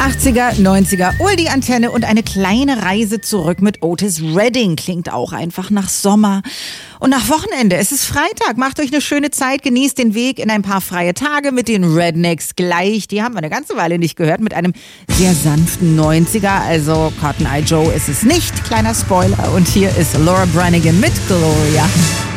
80er, 90er, Oldie Antenne und eine kleine Reise zurück mit Otis Redding. Klingt auch einfach nach Sommer. Und nach Wochenende. Es ist Freitag. Macht euch eine schöne Zeit. Genießt den Weg in ein paar freie Tage mit den Rednecks gleich. Die haben wir eine ganze Weile nicht gehört. Mit einem sehr sanften 90er. Also Cotton Eye Joe ist es nicht. Kleiner Spoiler. Und hier ist Laura Branigan mit Gloria.